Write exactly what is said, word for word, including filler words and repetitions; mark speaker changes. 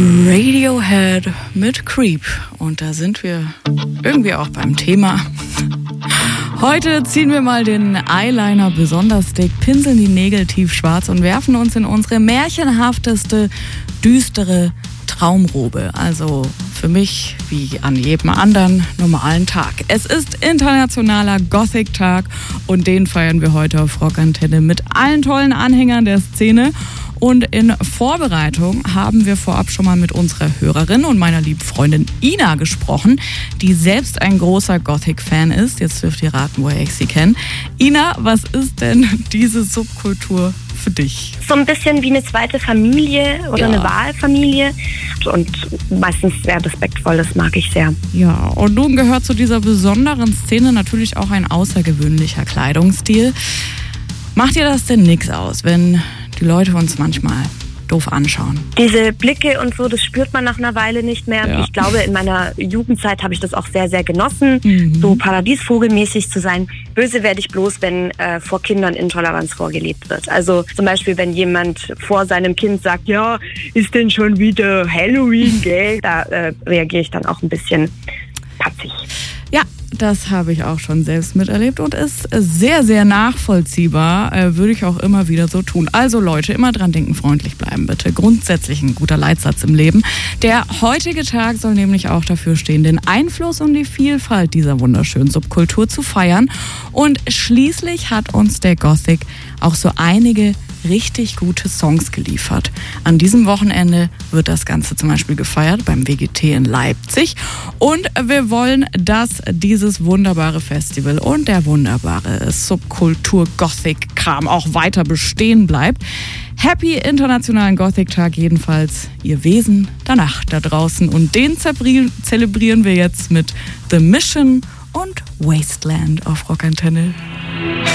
Speaker 1: Radiohead mit Creep. Und da sind wir irgendwie auch beim Thema. Heute ziehen wir mal den Eyeliner besonders dick, pinseln die Nägel tiefschwarz und werfen uns in unsere märchenhafteste, düstere Traumrobe. Also für mich wie an jedem anderen normalen Tag. Es ist internationaler Gothic-Tag und den feiern wir heute auf Rockantenne mit allen tollen Anhängern der Szene. Und in Vorbereitung haben wir vorab schon mal mit unserer Hörerin und meiner lieben Freundin Ina gesprochen, die selbst ein großer Gothic-Fan ist. Jetzt dürft ihr raten, woher ich sie kenne. Ina, was ist denn diese Subkultur für dich?
Speaker 2: So ein bisschen wie eine zweite Familie oder
Speaker 1: Ja.
Speaker 2: eine Wahlfamilie und meistens sehr respektvoll, das mag ich sehr.
Speaker 1: Ja, und nun gehört zu dieser besonderen Szene natürlich auch ein außergewöhnlicher Kleidungsstil. Macht dir das denn nix aus, wenn die Leute uns manchmal doof anschauen?
Speaker 2: Diese Blicke und so, das spürt man nach einer Weile nicht mehr.
Speaker 1: Ja.
Speaker 2: Ich glaube, in meiner Jugendzeit habe ich das auch sehr, sehr genossen,
Speaker 1: Mhm.
Speaker 2: so paradiesvogelmäßig zu sein. Böse werde ich bloß, wenn äh, vor Kindern Intoleranz vorgelebt wird. Also zum Beispiel, wenn jemand vor seinem Kind sagt, ja, ist denn schon wieder Halloween, gell? Da äh, reagiere ich dann auch ein bisschen patzig.
Speaker 1: Ja, das habe ich auch schon selbst miterlebt und ist sehr, sehr nachvollziehbar, äh, würde ich auch immer wieder so tun. Also Leute, immer dran denken, freundlich bleiben bitte. Grundsätzlich ein guter Leitsatz im Leben. Der heutige Tag soll nämlich auch dafür stehen, den Einfluss und die Vielfalt dieser wunderschönen Subkultur zu feiern. Und schließlich hat uns der Gothic auch so einige richtig gute Songs geliefert. An diesem Wochenende wird das Ganze zum Beispiel gefeiert beim W G T in Leipzig und wir wollen, dass dieses wunderbare Festival und der wunderbare Subkultur-Gothic-Kram auch weiter bestehen bleibt. Happy Internationalen Gothic-Tag jedenfalls, ihr Wesen der Nacht da draußen, und den zelebrieren wir jetzt mit The Mission und Wasteland auf Rockantenne.